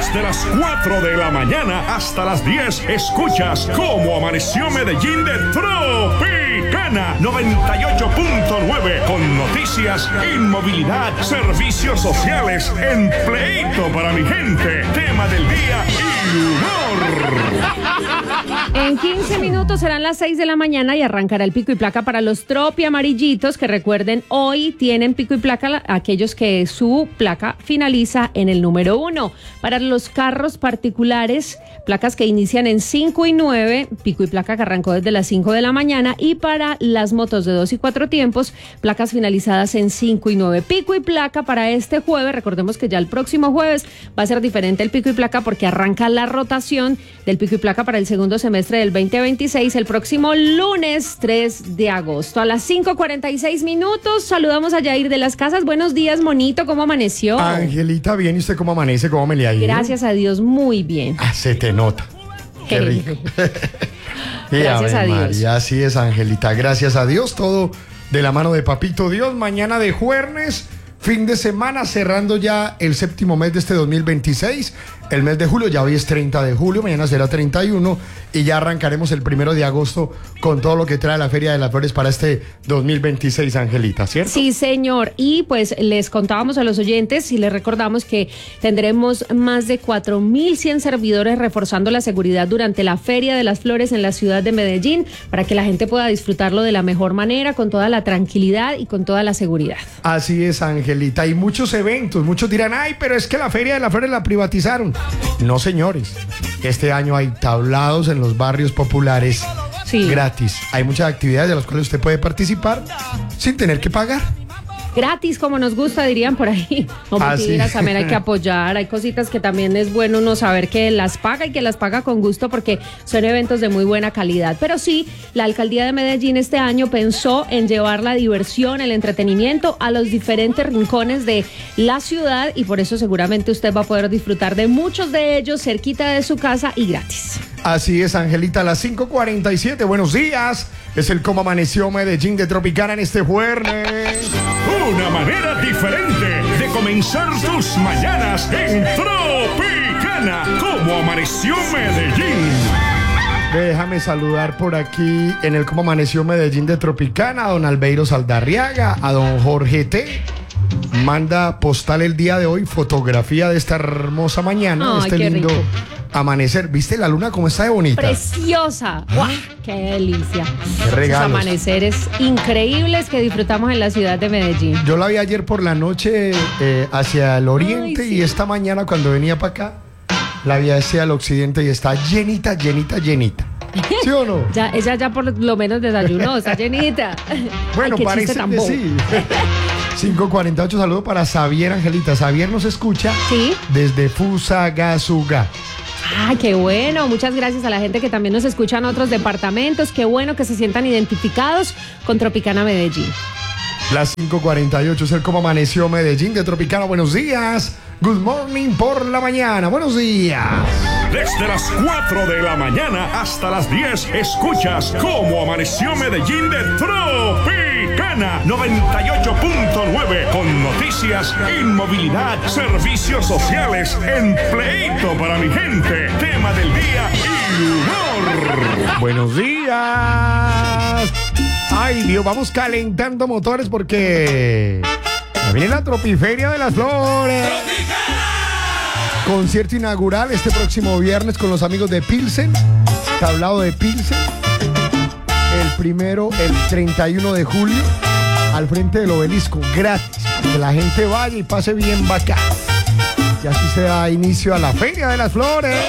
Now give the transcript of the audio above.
Desde las 4 de la mañana hasta las 10 escuchas cómo amaneció Medellín de Tropicana 98.9 con noticias, inmovilidad, servicios sociales, empleito para mi gente, tema del día y humor. En 15 minutos serán las 6 de la mañana y arrancará el pico y placa para los tropi amarillitos, que recuerden, hoy tienen pico y placa aquellos que su placa finaliza en el número 1. Para los carros particulares, placas que inician en 5 y 9, pico y placa que arrancó desde las 5 de la mañana. Y para las motos de 2 y 4 tiempos, placas finalizadas en 5 y 9. Pico y placa para este jueves. Recordemos que ya el próximo jueves va a ser diferente el pico y placa porque arranca la rotación del pico y placa para el segundo semestre del 2026 el próximo lunes 3 de agosto. A las 5:46 minutos saludamos a Yair de las Casas. Buenos días, monito, ¿cómo amaneció? Angelita, bien, ¿y usted cómo amanece? ¿Cómo me le ha ido? Gracias a Dios, muy bien. Ah, se te nota. Qué rico. Gracias a Dios. María, así es, Angelita. Gracias a Dios, todo de la mano de Papito Dios. Mañana de jueves, fin de semana, cerrando ya el séptimo mes de este 2026. El mes de julio, ya hoy es 30 de julio, mañana será 31 y ya arrancaremos el 1 de agosto con todo lo que trae la Feria de las Flores para este 2026, Angelita, ¿cierto? Sí, señor. Y pues les contábamos a los oyentes y les recordamos que tendremos más de 4.100 servidores reforzando la seguridad durante la Feria de las Flores en la ciudad de Medellín para que la gente pueda disfrutarlo de la mejor manera, con toda la tranquilidad y con toda la seguridad. Así es, Angelita. Hay muchos eventos, muchos dirán, ay, pero es que la Feria de las Flores la privatizaron. No, señores, este año hay tablados en los barrios populares, sí, gratis. Hay muchas actividades de las cuales usted puede participar sin tener que pagar. Gratis, como nos gusta, dirían por ahí. No mentiras, también hay que apoyar. Hay cositas que también es bueno uno saber que las paga y que las paga con gusto porque son eventos de muy buena calidad. Pero sí, la alcaldía de Medellín este año pensó en llevar la diversión, el entretenimiento a los diferentes rincones de la ciudad y por eso seguramente usted va a poder disfrutar de muchos de ellos cerquita de su casa y gratis. Así es, Angelita, a las 5:47. Buenos días. Es el Cómo Amaneció Medellín de Tropicana en este jueves. Una manera diferente de comenzar tus mañanas en Tropicana. Cómo Amaneció Medellín. Déjame saludar por aquí en el Cómo Amaneció Medellín de Tropicana a don Albeiro Saldarriaga, a don Jorge T. Manda postal el día de hoy, fotografía de esta hermosa mañana, ay, este lindo rico amanecer. ¿Viste la luna cómo está de bonita? Preciosa. ¡Guau! ¡Qué delicia! Qué regalos. Los amaneceres increíbles que disfrutamos en la ciudad de Medellín. Yo la vi ayer por la noche hacia el oriente. Ay, sí. Y esta mañana cuando venía para acá la vi hacia el occidente y está llenita, llenita, llenita. ¿Sí o no? Ella ya por lo menos desayunó, está llenita. Bueno, ay, parece que sí. 5:48, saludo para Xavier, Angelita. Xavier nos escucha, ¿sí?, desde Fusagasugá. ¡Ay, qué bueno! Muchas gracias a la gente que también nos escucha en otros departamentos. Qué bueno que se sientan identificados con Tropicana Medellín. Las 5:48 es el Cómo Amaneció Medellín de Tropicana. Buenos días. Good morning por la mañana. Buenos días. Desde las 4 de la mañana hasta las 10 escuchas cómo amaneció Medellín de Tropicana 98.9 con noticias, inmovilidad, servicios sociales, empleito para mi gente, tema del día y humor. Buenos días. Ay, Dios, vamos calentando motores porque viene la Tropiferia de las Flores. Concierto inaugural este próximo viernes con los amigos de Pilsen, tablado de Pilsen. El 31 de julio, al frente del obelisco, gratis. Que la gente vaya y pase bien bacán. Y así se da inicio a la Feria de las Flores.